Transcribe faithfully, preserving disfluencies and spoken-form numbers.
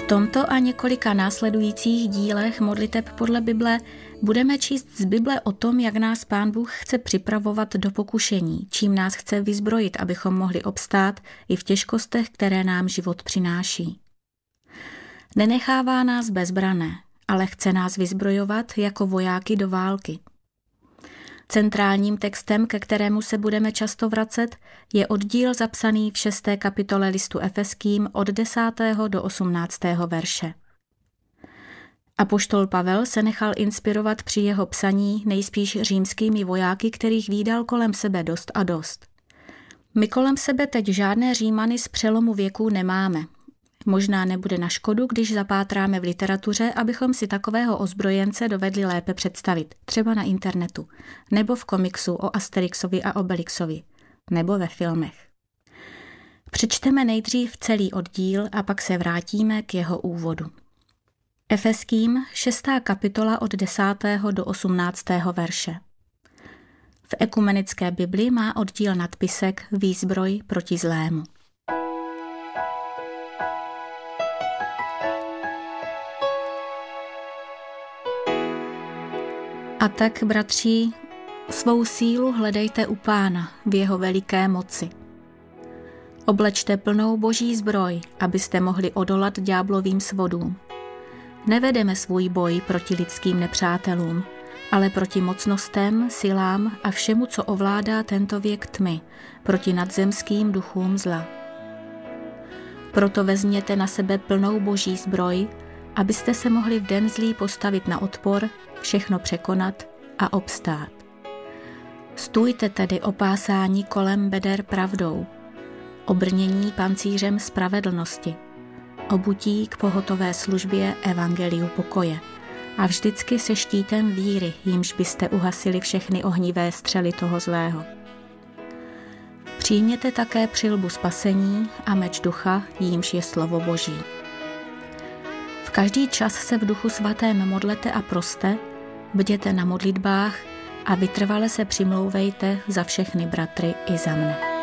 tomto a několika následujících dílech modliteb podle Bible budeme číst z Bible o tom, jak nás Pán Bůh chce připravovat do pokušení, čím nás chce vyzbrojit, abychom mohli obstát i v těžkostech, které nám život přináší. Nenechává nás bezbrané, ale chce nás vyzbrojovat jako vojáky do války. Centrálním textem, ke kterému se budeme často vracet, je oddíl zapsaný v šesté kapitole listu Efeským od desátého do osmnáctého verše. Apoštol Pavel se nechal inspirovat při jeho psaní nejspíš římskými vojáky, kterých vídal kolem sebe dost a dost. My kolem sebe teď žádné Římany z přelomu věků nemáme. Možná nebude na škodu, když zapátráme v literatuře, abychom si takového ozbrojence dovedli lépe představit, třeba na internetu, nebo v komiksu o Asterixovi a Obelixovi, nebo ve filmech. Přečteme nejdřív celý oddíl a pak se vrátíme k jeho úvodu. Efeským, šestá kapitola od desátého do osmnáctého verše. V ekumenické Bibli má oddíl nadpisek Výzbroj proti zlému. A tak, bratří, svou sílu hledejte u Pána v jeho veliké moci. Oblečte plnou boží zbroj, abyste mohli odolat ďáblovým svodům. Nevedeme svůj boj proti lidským nepřátelům, ale proti mocnostem, silám a všemu, co ovládá tento věk tmy, proti nadzemským duchům zla. Proto vezměte na sebe plnou boží zbroj, abyste se mohli v den zlý postavit na odpor, všechno překonat a obstát. Stůjte tedy opásání kolem beder pravdou, obrnění pancířem spravedlnosti, obutí k pohotové službě evangeliu pokoje a vždycky se štítem víry, jímž byste uhasili všechny ohnivé střely toho zlého. Přijměte také přilbu spasení a meč ducha, jímž je slovo Boží. V každý čas se v duchu svatém modlete a proste, bděte na modlitbách a vytrvale se přimlouvejte za všechny bratry i za mne.